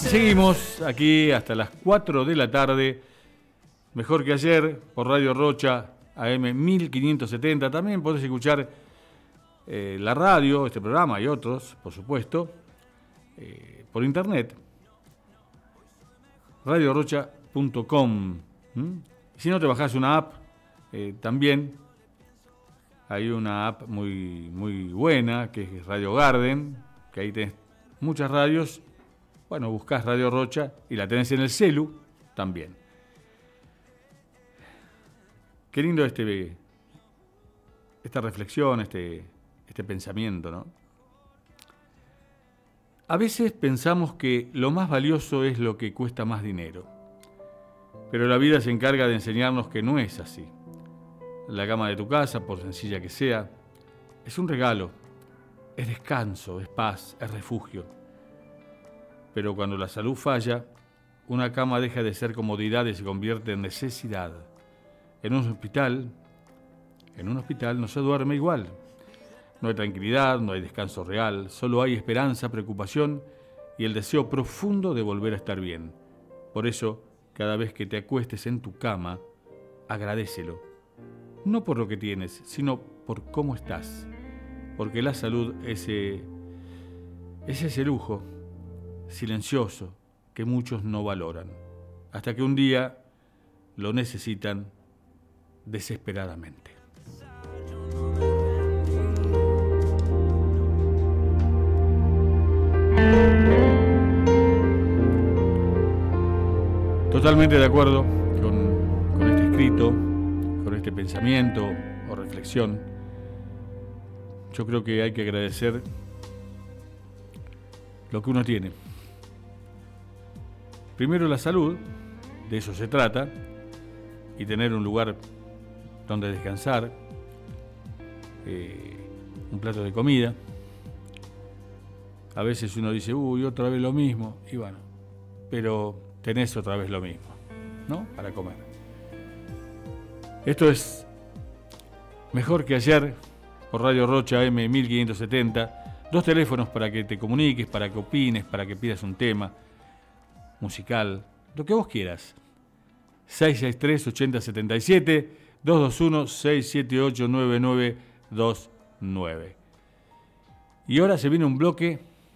Seguimos aquí hasta las 4 de la tarde, mejor que ayer, por Radio Rocha, AM 1570. También podés escuchar la radio, este programa y otros, por supuesto, por internet, radiorocha.com. Si no, te bajás una app, también hay una app muy, muy buena, que es Radio Garden, que ahí tenés muchas radios. Bueno, buscás Radio Rocha y la tenés en el celu también. Qué lindo esta reflexión, este pensamiento, ¿no? A veces pensamos que lo más valioso es lo que cuesta más dinero, pero la vida se encarga de enseñarnos que no es así. La cama de tu casa, por sencilla que sea, es un regalo, es descanso, es paz, es refugio. Pero cuando la salud falla, una cama deja de ser comodidad y se convierte en necesidad. En un hospital no se duerme igual. No hay tranquilidad, no hay descanso real, solo hay esperanza, preocupación y el deseo profundo de volver a estar bien. Por eso, cada vez que te acuestes en tu cama, agradécelo. No por lo que tienes, sino por cómo estás. Porque la salud es ese lujo silencioso que muchos no valoran, hasta que un día lo necesitan desesperadamente. Totalmente de acuerdo con este escrito, con este pensamiento o reflexión. Yo creo que hay que agradecer lo que uno tiene. Primero la salud, de eso se trata, y tener un lugar donde descansar, un plato de comida. A veces uno dice, otra vez lo mismo, y bueno, pero tenés otra vez lo mismo, ¿no? Para comer. Esto es Mejor que Ayer, por Radio Rocha AM 1570. 2 teléfonos para que te comuniques, para que opines, para que pidas un tema musical, lo que vos quieras. 663-8077, 221-678-9929. Y ahora se viene un bloque